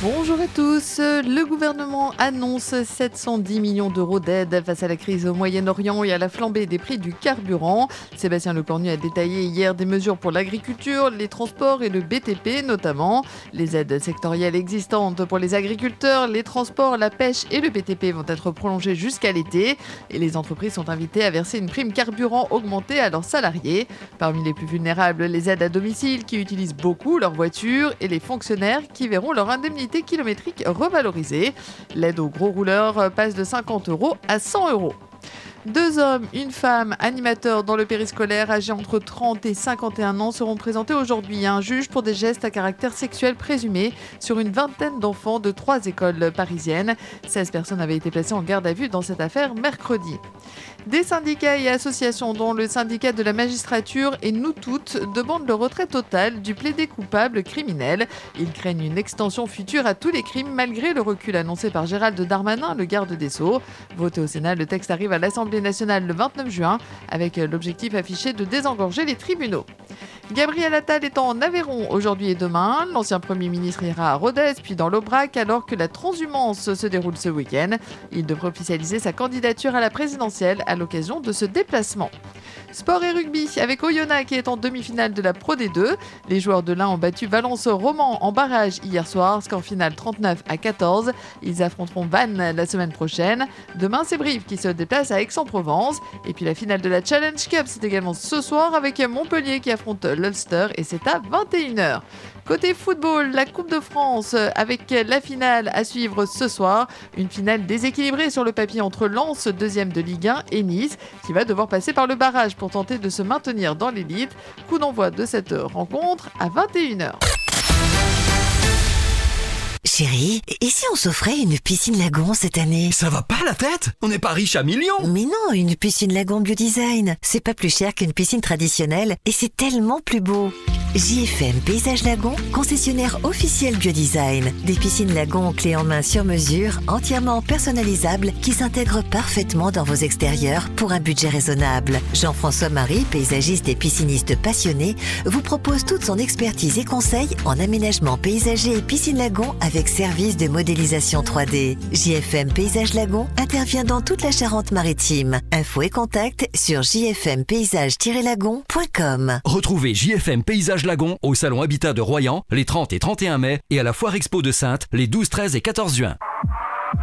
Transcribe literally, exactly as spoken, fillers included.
Bonjour à tous. Le gouvernement annonce sept cent dix millions d'euros d'aide face à la crise au Moyen-Orient et à la flambée des prix du carburant. Sébastien Lecornu a détaillé hier des mesures pour l'agriculture, les transports et le B T P notamment. Les aides sectorielles existantes pour les agriculteurs, les transports, la pêche et le B T P vont être prolongées jusqu'à l'été. Et les entreprises sont invitées à verser une prime carburant augmentée à leurs salariés. Parmi les plus vulnérables, les aides à domicile qui utilisent beaucoup leur voiture et les fonctionnaires qui verront leur indemnité kilométrique revalorisée. L'aide aux gros rouleurs passe de cinquante euros à cent euros. Deux hommes, une femme, animateurs dans le périscolaire âgés entre trente et cinquante et un ans seront présentés aujourd'hui à un juge pour des gestes à caractère sexuel présumés sur une vingtaine d'enfants de trois écoles parisiennes. seize personnes avaient été placées en garde à vue dans cette affaire mercredi. Des syndicats et associations dont le syndicat de la magistrature et Nous Toutes demandent le retrait total du plaidé coupable criminel. Ils craignent une extension future à tous les crimes malgré le recul annoncé par Gérald Darmanin, le garde des Sceaux. Voté au Sénat, le texte arrive à l'Assemblée nationale le vingt-neuf juin avec l'objectif affiché de désengorger les tribunaux. Gabriel Attal est en Aveyron aujourd'hui et demain. L'ancien Premier ministre ira à Rodez puis dans l'Aubrac alors que la transhumance se déroule ce week-end. Il devrait officialiser sa candidature à la présidentielle à l'occasion de ce déplacement. Sport et rugby avec Oyonnax qui est en demi-finale de la Pro D deux. Les joueurs de l'Ain ont battu Valence-Roman en barrage hier soir, score final trente-neuf à quatorze. Ils affronteront Vannes la semaine prochaine. Demain, c'est Brive qui se déplace à Aix-en-Provence. Et puis la finale de la Challenge Cup, c'est également ce soir avec Montpellier qui affronte l'Ulster et c'est à vingt et une heures. Côté football, la Coupe de France avec la finale à suivre ce soir. Une finale déséquilibrée sur le papier entre Lens, deuxième de Ligue un, et Nice, qui va devoir passer par le barrage pour tenter de se maintenir dans l'élite. Coup d'envoi de cette rencontre à vingt et une heures. Chérie, et si on s'offrait une piscine Lagon cette année? Ça va pas la tête? On n'est pas riche à millions. Mais non, une piscine Lagon Biodesign, c'est pas plus cher qu'une piscine traditionnelle et c'est tellement plus beau. J F M Paysage Lagon, concessionnaire officiel Biodesign. Des piscines Lagon clés en main sur mesure, entièrement personnalisables, qui s'intègrent parfaitement dans vos extérieurs pour un budget raisonnable. Jean-François Marie, paysagiste et pisciniste passionné, vous propose toute son expertise et conseils en aménagement paysager et piscine Lagon avec service de modélisation trois D. J F M Paysage Lagon intervient dans toute la Charente-Maritime. Infos et contacts sur j f m paysage tiret lagon point com. Retrouvez J F M Paysage Lagon au Salon Habitat de Royan les trente et trente et un mai et à la Foire Expo de Saintes les douze, treize et quatorze juin.